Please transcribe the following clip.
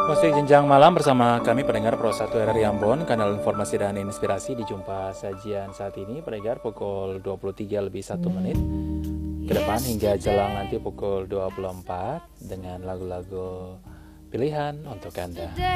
Musik Jenjang Malam bersama kami pendengar Pro 1 RRI Ambon, kanal informasi dan inspirasi. Dijumpa sajian saat ini pendengar pukul 23:01 ke depan hingga jelang nanti pukul 24 dengan lagu-lagu pilihan untuk Anda.